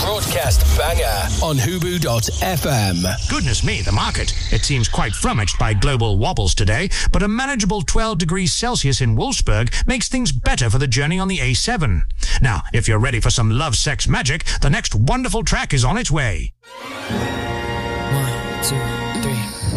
broadcast banger on Hubu.fm. Goodness me, the market. It seems quite flummoxed by global wobbles today, but a manageable 12 degrees Celsius in Wolfsburg makes things better for the journey on the A7. Now, if you're ready for some love, sex, magic, the next wonderful track is on its way. 1, 2, 3